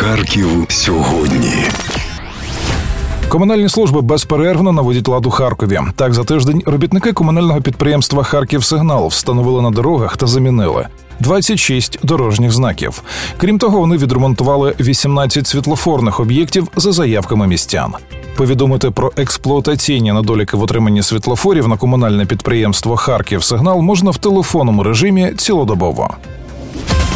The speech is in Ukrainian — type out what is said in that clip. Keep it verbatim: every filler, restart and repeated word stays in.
Харків сьогодні. Комунальні служби безперервно наводять лад у Харкові. Так, за тиждень робітники комунального підприємства «Харківсигнал» встановили на дорогах та замінили двадцять шість дорожніх знаків. Крім того, вони відремонтували вісімнадцять світлофорних об'єктів за заявками містян. Повідомити про експлуатаційні недоліки в отриманні світлофорів на комунальне підприємство «Харківсигнал» можна в телефонному режимі цілодобово.